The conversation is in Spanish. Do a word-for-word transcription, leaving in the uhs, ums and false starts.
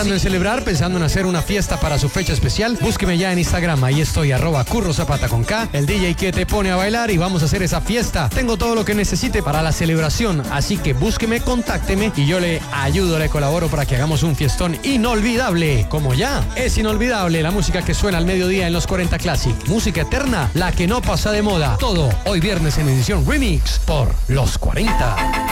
pensando en celebrar, pensando en hacer una fiesta para su fecha especial, búsqueme ya en Instagram. Ahí estoy, arroba Curro Zapata con K, el D J que te pone a bailar y vamos a hacer esa fiesta. Tengo todo lo que necesite para la celebración, así que búsqueme, contácteme y yo le ayudo, le colaboro para que hagamos un fiestón inolvidable. Como ya es inolvidable la música que suena al mediodía en los cuarenta Classic. Música eterna, la que no pasa de moda. Todo hoy viernes en edición Remix por Los cuarenta.